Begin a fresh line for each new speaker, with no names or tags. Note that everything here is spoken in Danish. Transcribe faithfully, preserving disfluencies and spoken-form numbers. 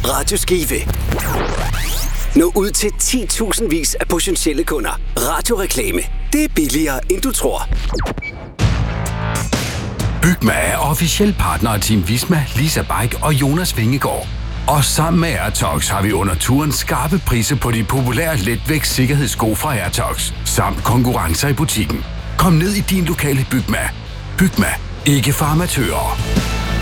Radio Skive. Nå ud til ti tusind vis af potentielle kunder. Radioreklame. Det er billigere, end du tror.
Bygma er officiel partner af Team Visma, Lisa Bike og Jonas Vingegaard. Og sammen med AirTogs har vi under turen skarpe priser på de populære letvægts sikkerhedssko fra AirTogs, samt konkurrencer i butikken. Kom ned i din lokale Bygma. Bygma. Ikke for amatører.